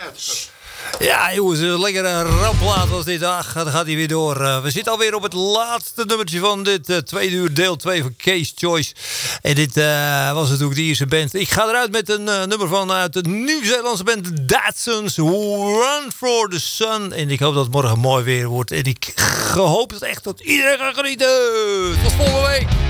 Ja, jongens, een lekkere ramplaat was dit. Ach, dan gaat hij weer door. We zitten alweer op het laatste nummertje van dit tweede uur, deel 2 van Case Choice. En dit was natuurlijk de Ierse band. Ik ga eruit met een nummer vanuit de Nieuw-Zeelandse band The Datsuns, Run for the Sun. En ik hoop dat het morgen mooi weer wordt. En ik hoop echt dat iedereen gaat genieten. Tot volgende week.